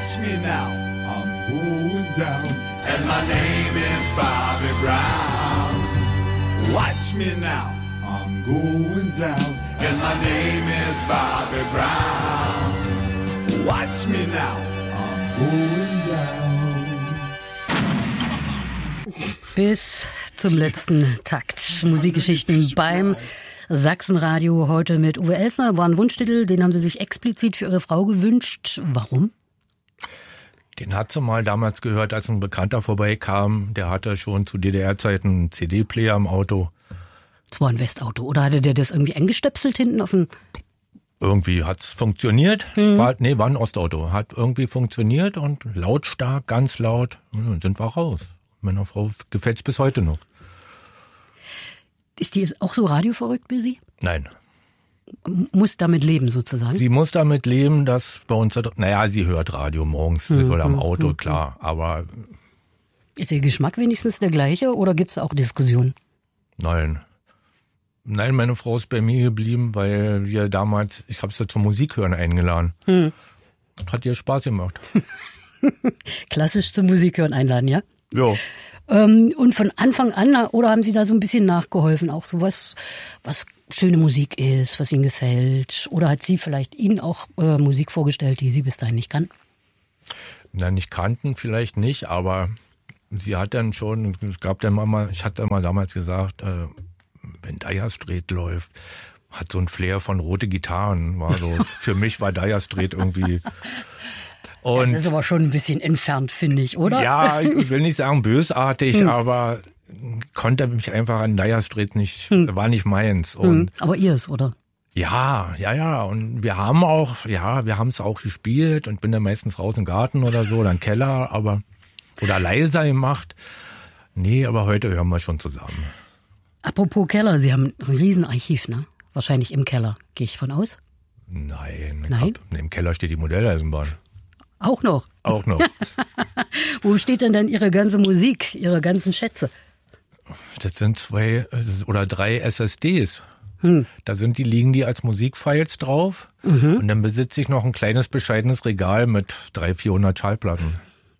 Watch me now, I'm going down, and my name is Bobby Brown. Watch me now, I'm going down, and my name is Bobby Brown. Watch me now, I'm going down. Bis zum letzten Takt. Musikgeschichten beim Sachsenradio heute mit Uwe Elsner. War ein Wunschtitel, den haben Sie sich explizit für Ihre Frau gewünscht. Warum? Den hat sie mal damals gehört, als ein Bekannter vorbeikam. Der hatte schon zu DDR-Zeiten einen CD-Player im Auto. Es war ein Westauto. Oder hatte der das irgendwie eingestöpselt hinten auf dem... Irgendwie hat's funktioniert. War ein Ostauto. Hat irgendwie funktioniert und lautstark, ganz laut. Und dann sind wir raus. Meiner Frau gefällt's bis heute noch. Ist die auch so radioverrückt wie Sie? Nein. Muss damit leben sozusagen? Sie muss damit leben, dass bei uns, sie hört Radio morgens oder im Auto, klar, aber... Ist Ihr Geschmack wenigstens der gleiche oder gibt es auch Diskussionen? Nein, meine Frau ist bei mir geblieben, weil wir damals, ich habe sie zum Musikhören eingeladen. Hat ihr Spaß gemacht. Klassisch zum Musikhören einladen, ja? Ja. Und von Anfang an, oder haben Sie da so ein bisschen nachgeholfen, auch so was schöne Musik ist, was Ihnen gefällt? Oder hat sie vielleicht Ihnen auch Musik vorgestellt, die Sie bis dahin nicht kannten? Na, nicht kannten vielleicht nicht, aber sie hat dann schon, es gab dann mal, ich hatte mal damals gesagt, wenn Dire Straits läuft, hat so ein Flair von rote Gitarren, war so, für mich war Dire Straits irgendwie... Und das ist aber schon ein bisschen entfernt, finde ich, oder? Ja, ich will nicht sagen bösartig, aber konnte mich einfach an Dire Straits nicht, war nicht meins. Und aber ihrs, oder? Ja. Und wir haben es auch gespielt und bin dann meistens raus im Garten oder so, oder im Keller, oder leiser gemacht. Nee, aber heute hören wir schon zusammen. Apropos Keller, Sie haben ein Riesenarchiv, ne? Wahrscheinlich im Keller, gehe ich von aus? Nein? Im Keller steht die Modelleisenbahn. Auch noch? Auch noch. Wo steht denn dann Ihre ganze Musik, Ihre ganzen Schätze? Das sind 2 oder 3 SSDs. Da liegen die als Musikfiles drauf. Und dann besitze ich noch ein kleines, bescheidenes Regal mit 300-400 Schallplatten.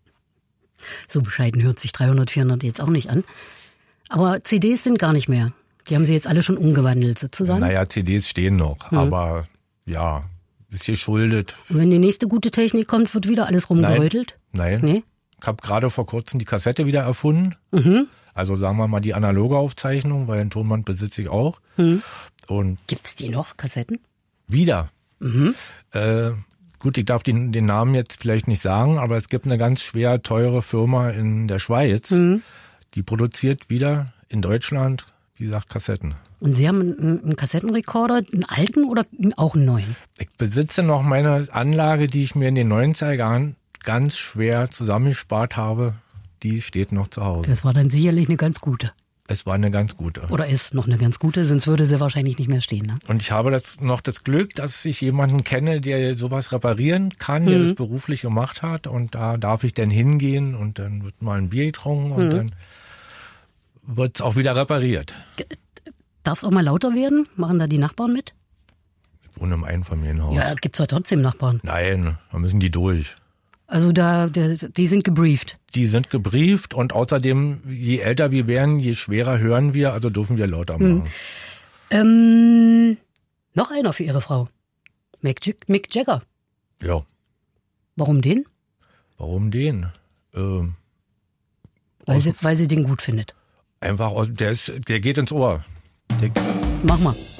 So bescheiden hört sich 300, 400 jetzt auch nicht an. Aber CDs sind gar nicht mehr. Die haben Sie jetzt alle schon umgewandelt sozusagen? Naja, CDs stehen noch, aber ja... Ist geschuldet. Und wenn die nächste gute Technik kommt, wird wieder alles rumgerödelt? Nein. Nee? Ich habe gerade vor kurzem die Kassette wieder erfunden. Also sagen wir mal die analoge Aufzeichnung, weil ein Tonband besitze ich auch. Und gibt's die noch, Kassetten? Wieder. Gut, ich darf den Namen jetzt vielleicht nicht sagen, aber es gibt eine ganz schwer teure Firma in der Schweiz, die produziert wieder in Deutschland, wie gesagt, Kassetten. Und Sie haben einen Kassettenrekorder, einen alten oder auch einen neuen? Ich besitze noch meine Anlage, die ich mir in den 90er Jahren ganz schwer zusammengespart habe. Die steht noch zu Hause. Das war dann sicherlich eine ganz gute. Es war eine ganz gute. Oder ist noch eine ganz gute, sonst würde sie wahrscheinlich nicht mehr stehen. Ne? Und ich habe noch das Glück, dass ich jemanden kenne, der sowas reparieren kann, der das beruflich gemacht hat. Und da darf ich dann hingehen und dann wird mal ein Bier getrunken und dann wird es auch wieder repariert. Darf es auch mal lauter werden? Machen da die Nachbarn mit? Ich wohne im Einfamilienhaus. Ja, gibt's ja trotzdem Nachbarn. Nein, da müssen die durch. Also die sind gebrieft? Die sind gebrieft und außerdem, je älter wir werden, je schwerer hören wir, also dürfen wir lauter machen. Noch einer für Ihre Frau. Mick Jagger. Ja. Warum den? Warum den? Weil sie den gut findet. Einfach, der geht ins Ohr. Mach mal.